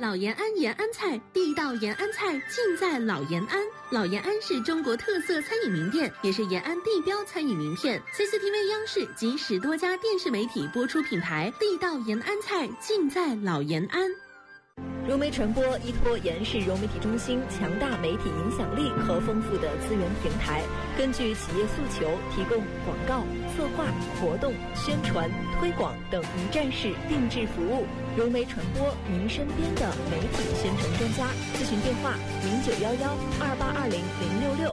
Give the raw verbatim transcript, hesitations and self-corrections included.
老延安延安菜，地道延安菜尽在老延安。老延安是中国特色餐饮名店，也是延安地标餐饮名片。C C T V 央视及十多家电视媒体播出品牌，地道延安菜尽在老延安。 融媒传播依托延世融媒体中心强大媒体影响力和丰富的资源平台，根据企业诉求提供广告、策划、活动、宣传、推广等一站式定制服务。融媒传播，您身边的媒体宣传专家。咨询电话：零九幺幺二八二零零六六